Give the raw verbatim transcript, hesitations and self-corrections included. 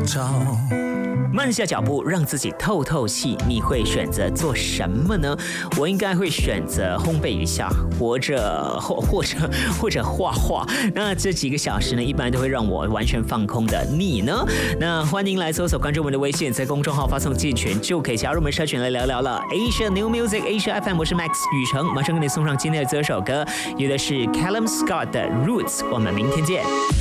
找。 慢下脚步，让自己透透气，你会选择做什么呢？我应该会选择烘焙一下，或者或或者或者画画。那这几个小时呢，一般都会让我完全放空的。你呢？那欢迎来搜索关注我们的微信，在公众号发送进群就可以加入我们社群来聊聊了。Asia New Music Asia F M， 我是 Max 雨成，马上给你送上今天的这首歌，有的是 Callum Scott 的 Roots。我们明天见。